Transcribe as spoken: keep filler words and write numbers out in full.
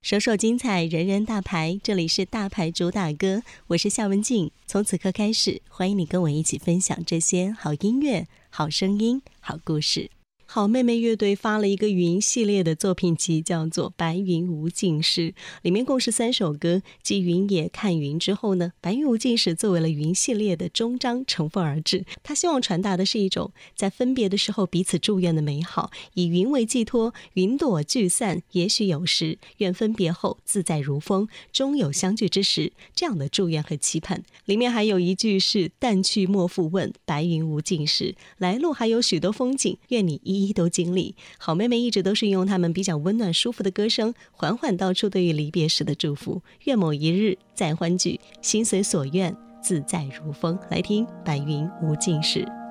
首首精彩，人人大牌，这里是大牌主打歌，我是夏文静。从此刻开始，欢迎你跟我一起分享这些好音乐、好声音、好故事。好妹妹乐队发了一个云系列的作品集，叫做《白云无尽时》，里面共是三首歌。继云野看云之后呢，白云无尽时作为了云系列的终章，乘风而至。他希望传达的是一种在分别的时候彼此祝愿的美好，以云为寄托，云朵聚散，也许有时，愿分别后自在如风，终有相聚之时，这样的祝愿和期盼。里面还有一句是淡去莫复问，白云无尽时，来路还有许多风景，愿你一一都经历。好妹妹一直都是用她们比较温暖舒服的歌声，缓缓道出对于离别时的祝福，愿某一日再欢聚，心随所愿，自在如风。来听白云无尽时。